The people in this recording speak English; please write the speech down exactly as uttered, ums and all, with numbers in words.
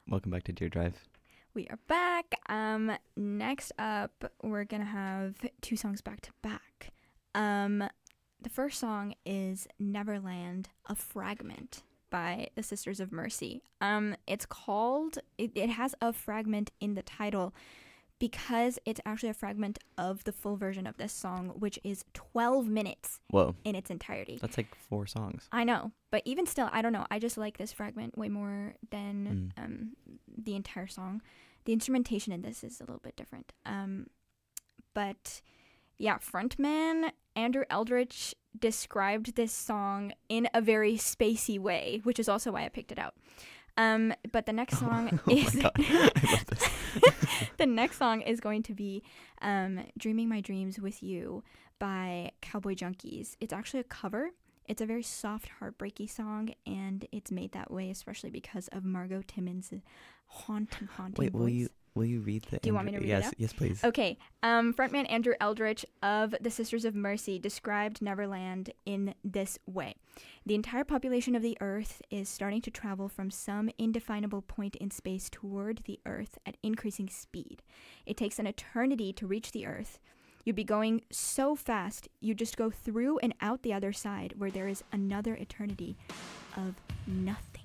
Welcome back to Dear Drive. We are back. Um, next up, we're gonna have two songs back to back. Um, the first song is Neverland, a Fragment by the Sisters of Mercy. Um, it's called, it, it has a fragment in the title because it's actually a fragment of the full version of this song, which is twelve minutes Whoa, in its entirety. that's like four songs. I know, but even still, I don't know. I just like this fragment way more than Mm. um, the entire song. The instrumentation in this is a little bit different. Um, but yeah, frontman Andrew Eldritch described this song in a very spacey way, which is also why I picked it out. Um, but the next song Oh is my God. I love this. the next song is going to be um, "Dreaming My Dreams with You" by Cowboy Junkies. It's actually a cover. It's a very soft, heartbreaky song, and it's made that way especially because of Margot Timmons' haunting, haunting Wait, voice. will you will you read the? Do you want me to read it yes, out? Yes, please. Okay, um, frontman Andrew Eldritch of the Sisters of Mercy described Neverland in this way. The entire population of the Earth is starting to travel from some indefinable point in space toward the Earth at increasing speed. It takes an eternity to reach the Earth. You'd be going so fast, you just go through and out the other side where there is another eternity of nothing.